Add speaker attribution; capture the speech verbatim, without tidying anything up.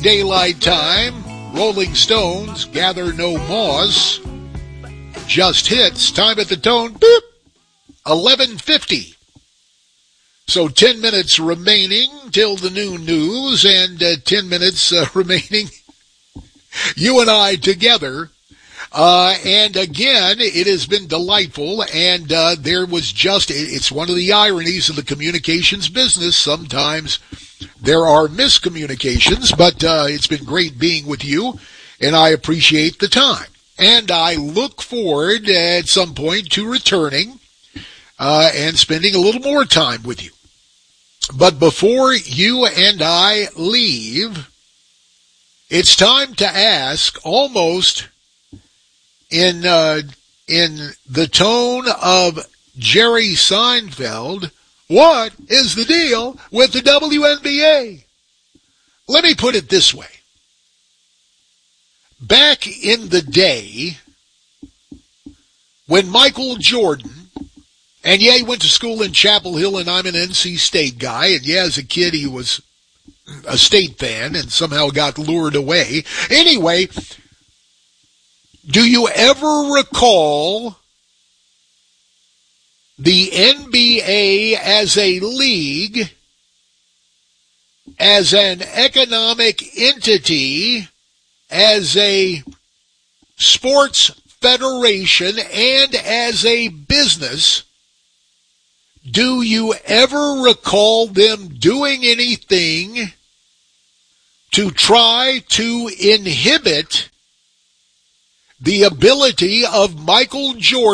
Speaker 1: daylight time. Rolling Stones, Gather No Moss. Just hits. Time at the tone. Boop. eleven fifty. So ten minutes remaining till the noon news, and uh, ten minutes uh, remaining. You and I together. Uh, and again, it has been delightful, and uh, there was just, it's one of the ironies of the communications business. Sometimes there are miscommunications, but uh, it's been great being with you, and I appreciate the time. And I look forward at some point to returning uh, and spending a little more time with you. But before you and I leave, it's time to ask, almost in uh, in the tone of Jerry Seinfeld, what is the deal with the W N B A? Let me put it this way. Back in the day, when Michael Jordan, and yeah, he went to school in Chapel Hill, and I'm an N C State guy, and yeah, as a kid he was a State fan and somehow got lured away. Anyway, do you ever recall the N B A as a league, as an economic entity, as a sports federation, and as a business? Do you ever recall them doing anything to try to inhibit the ability of Michael Jordan